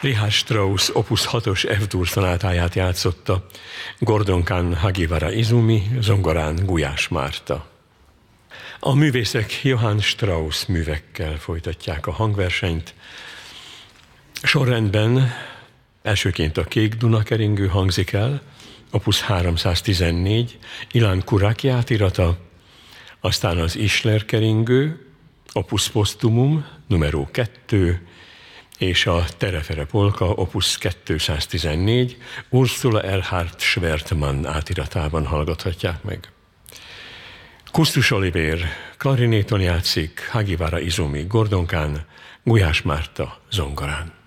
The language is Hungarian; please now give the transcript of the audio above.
Richard Strauss opus 6-os F-dur szonátáját játszotta Gordon Kan Hagiwara Izumi, zongorán Gulyás Márta. A művészek Johann Strauss művekkel folytatják a hangversenyt. Sorrendben elsőként a Kék Dunakeringő hangzik el, opus 314, Ilan Kuraki átirata, aztán az Isler keringő, opus posthumum, numero 2, és a Terefere polka, opus 214, Ursula Erhard Schwertmann átiratában hallgathatják meg. Kustus Olivér klarinéton játszik, Hagiwara Izumi Gordon Kan, Gulyás Márta zongorán.